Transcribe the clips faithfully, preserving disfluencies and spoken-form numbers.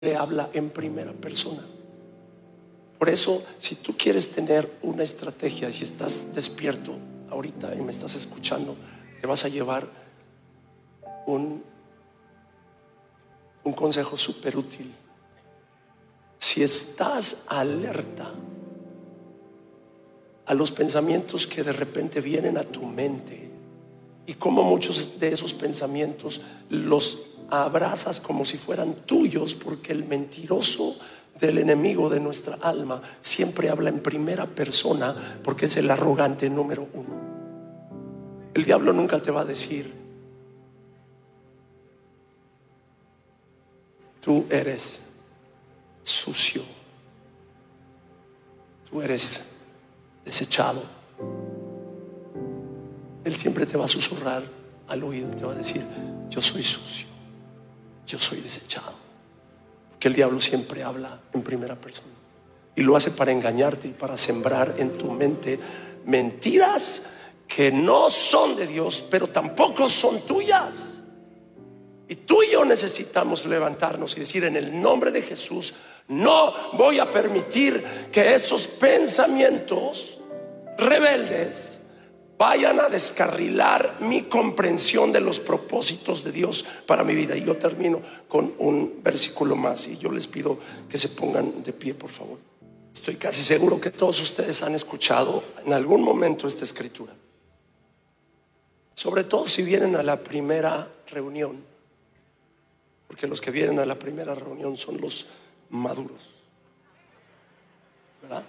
le habla en primera persona. Por eso, si tú quieres tener una estrategia, y si estás despierto ahorita y me estás escuchando, te vas a llevar un, un consejo súper útil. Si estás alerta a los pensamientos que de repente vienen a tu mente, y como muchos de esos pensamientos los abrazas como si fueran tuyos, porque el mentiroso del enemigo de nuestra alma siempre habla en primera persona, porque es el arrogante número uno. El diablo nunca te va a decir: tú eres sucio, tú eres desechado. Él siempre te va a susurrar al oído, te va a decir: yo soy sucio, yo soy desechado. Porque el diablo siempre habla en primera persona, y lo hace para engañarte y para sembrar en tu mente mentiras que no son de Dios, pero tampoco son tuyas. Y tú y yo necesitamos levantarnos y decir: en el nombre de Jesús, no voy a permitir que esos pensamientos rebeldes vayan a descarrilar mi comprensión de los propósitos de Dios para mi vida. Y yo termino con un versículo más, y yo les pido que se pongan de pie, por favor. Estoy casi seguro que todos ustedes han escuchado en algún momento esta escritura, sobre todo si vienen a la primera reunión, porque los que vienen a la primera reunión son los maduros, ¿verdad?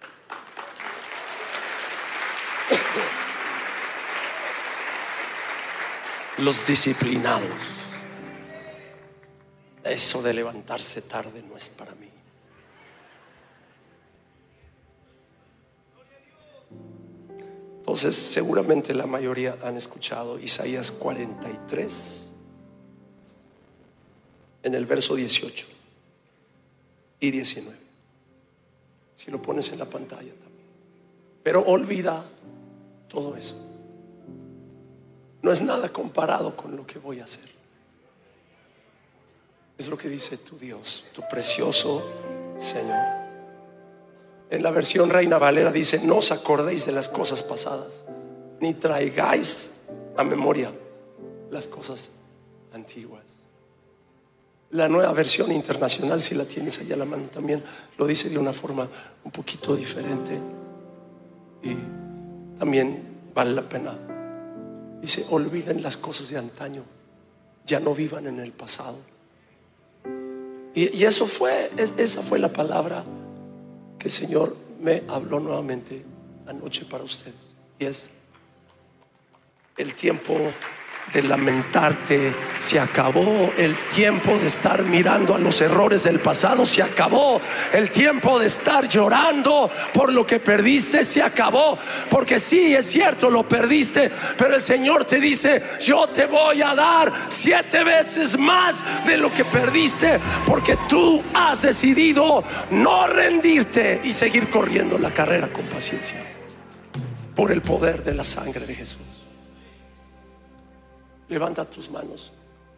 Los disciplinados. Eso de levantarse tarde no es para mí. Entonces, seguramente la mayoría han escuchado Isaías cuarenta y tres en el verso dieciocho y diecinueve. Si lo pones en la pantalla también. Pero olvida todo eso. No es nada comparado con lo que voy a hacer. Es lo que dice tu Dios, tu precioso Señor. En la versión Reina Valera dice: no os acordéis de las cosas pasadas, ni traigáis a memoria las cosas antiguas. La Nueva Versión Internacional, si la tienes allá a la mano también, lo dice de una forma un poquito diferente, y también vale la pena. Dice: olviden las cosas de antaño, ya no vivan en el pasado. Y, y eso fue, es, esa fue la palabra que el Señor me habló nuevamente anoche para ustedes. Y es: el tiempo de lamentarte se acabó. El tiempo de estar mirando a los errores del pasado se acabó. El tiempo de estar llorando por lo que perdiste se acabó. Porque sí, es cierto, lo perdiste, pero el Señor te dice: yo te voy a dar siete veces más de lo que perdiste, porque tú has decidido no rendirte y seguir corriendo la carrera con paciencia, por el poder de la sangre de Jesús. Levanta tus manos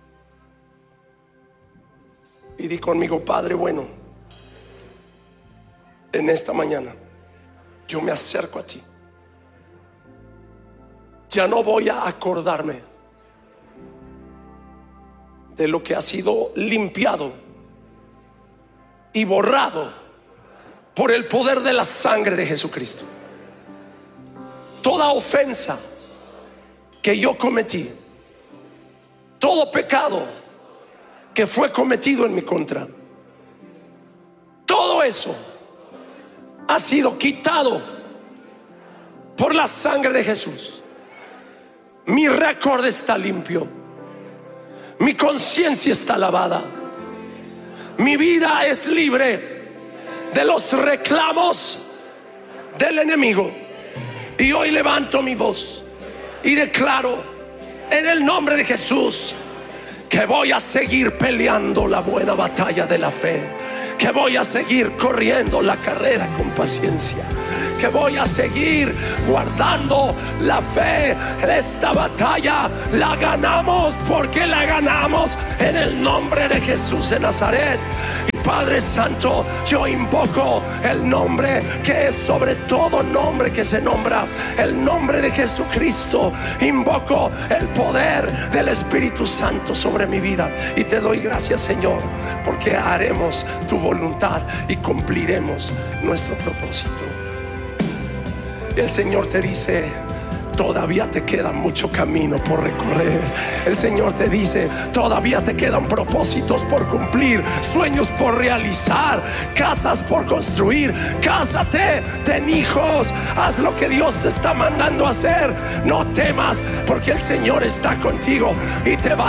y di conmigo: Padre bueno, en esta mañana yo me acerco a ti. Ya no voy a acordarme de lo que ha sido limpiado y borrado por el poder de la sangre de Jesucristo. Toda ofensa que yo cometí, todo pecado que fue cometido en mi contra, todo eso ha sido quitado por la sangre de Jesús. Mi récord está limpio, mi conciencia está lavada, mi vida es libre de los reclamos del enemigo. Y hoy levanto mi voz y declaro en el nombre de Jesús que voy a seguir peleando la buena batalla de la fe, que voy a seguir corriendo la carrera con paciencia, que voy a seguir guardando la fe. Esta batalla la ganamos, porque la ganamos en el nombre de Jesús de Nazaret. Padre Santo, yo invoco el nombre que es sobre todo nombre que se nombra, el nombre de Jesucristo. Invoco el poder del Espíritu Santo sobre mi vida, y te doy gracias, Señor, porque haremos tu voluntad y cumpliremos nuestro propósito. El Señor te dice: todavía te queda mucho camino por recorrer. El Señor te dice: todavía te quedan propósitos por cumplir, sueños por realizar, casas por construir. Cásate, ten hijos, haz lo que Dios te está mandando a hacer. No temas, porque el Señor está contigo y te va